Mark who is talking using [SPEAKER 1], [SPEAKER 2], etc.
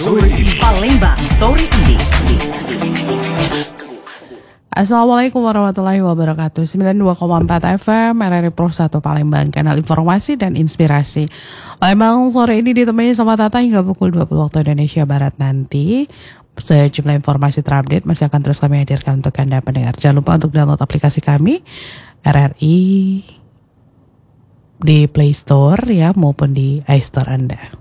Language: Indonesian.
[SPEAKER 1] Palembang sore ini.
[SPEAKER 2] Assalamualaikum warahmatullahi wabarakatuh. 92,4 FM RRI Pro 1 Palembang, kanal informasi dan inspirasi. Palembang sore ini ditemani sama Tata hingga pukul 20 waktu Indonesia Barat nanti. Sejumlah informasi terupdate masih akan terus kami hadirkan untuk Anda pendengar. Jangan lupa untuk download aplikasi kami RRI di Play Store ya maupun di iStore Anda.